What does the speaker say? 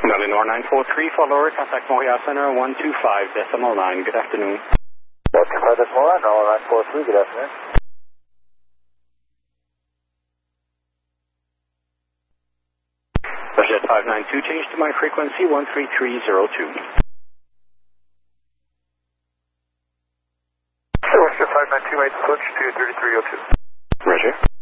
Valinor 943, follower, contact Montreal Center 125.9. Good afternoon. 125.9, 943, good afternoon. Jet 592, change to my frequency 13302. Jet 592, made switch to 3302. Roger.